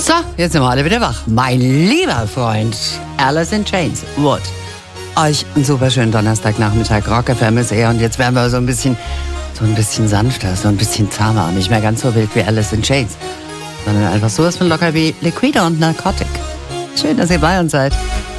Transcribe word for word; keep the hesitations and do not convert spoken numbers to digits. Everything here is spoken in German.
So, jetzt sind wir alle wieder wach. Mein lieber Freund, Alice in Chains, Wood. Euch einen super schönen Donnerstagnachmittag. Rock F M ist er und jetzt werden wir so ein bisschen, so ein bisschen sanfter, so ein bisschen zahmer. Nicht mehr ganz so wild wie Alice in Chains, sondern einfach sowas von locker wie Liquida und Narcotic. Schön, dass ihr bei uns seid.